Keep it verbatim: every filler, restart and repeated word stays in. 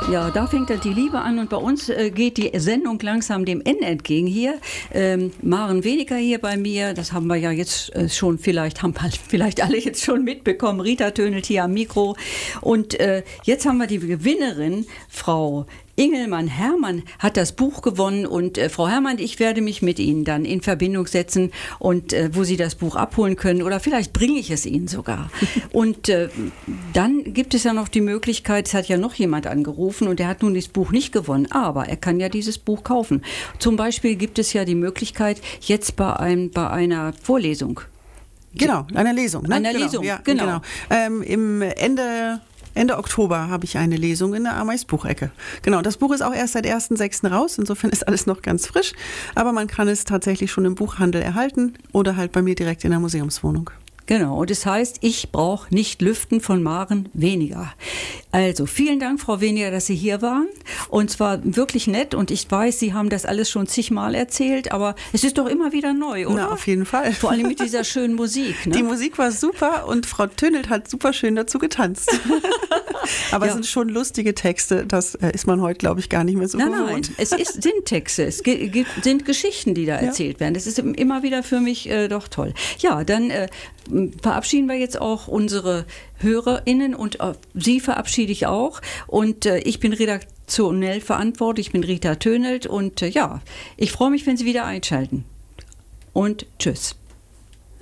Ja, da fängt dann die Liebe an und bei uns äh, geht die Sendung langsam dem Ende entgegen hier. Ähm, Maren Weniger hier bei mir, das haben wir ja jetzt äh, schon, vielleicht haben vielleicht alle jetzt schon mitbekommen. Rita Tönelt hier am Mikro und äh, jetzt haben wir die Gewinnerin, Frau Ingelmann-Hermann hat das Buch gewonnen und äh, Frau Hermann, ich werde mich mit Ihnen dann in Verbindung setzen und äh, wo Sie das Buch abholen können oder vielleicht bringe ich es Ihnen sogar. Und äh, dann gibt es ja noch die Möglichkeit, es hat ja noch jemand angerufen und der hat nun das Buch nicht gewonnen, aber er kann ja dieses Buch kaufen. Zum Beispiel gibt es ja die Möglichkeit, jetzt bei, ein, bei einer Vorlesung. Genau, einer Lesung. Ne? Einer genau, Lesung, ja, genau. genau. Ähm, Im Ende... Ende Oktober habe ich eine Lesung in der Ameis Buchecke. Genau, das Buch ist auch erst seit ersten sechsten raus, insofern ist alles noch ganz frisch, aber man kann es tatsächlich schon im Buchhandel erhalten oder halt bei mir direkt in der Museumswohnung. Genau, und das heißt, ich brauche nicht lüften von Maren Weniger. Also vielen Dank, Frau Weniger, dass Sie hier waren und zwar wirklich nett und ich weiß, Sie haben das alles schon zigmal erzählt, aber es ist doch immer wieder neu, oder? Na, auf jeden Fall. Vor allem mit dieser schönen Musik. Ne? Die Musik war super und Frau Tönelt hat super schön dazu getanzt. Aber ja. Es sind schon lustige Texte, das ist man heute, glaube ich, gar nicht mehr so nein, gewohnt. Nein, es ist, sind Texte, es gibt, sind Geschichten, die da ja. erzählt werden. Das ist immer wieder für mich äh, doch toll. Ja, dann äh, verabschieden wir jetzt auch unsere HörerInnen und äh, Sie verabschiede ich auch. Und äh, ich bin redaktionell verantwortlich, ich bin Rita Tönelt und äh, ja, ich freue mich, wenn Sie wieder einschalten. Und tschüss.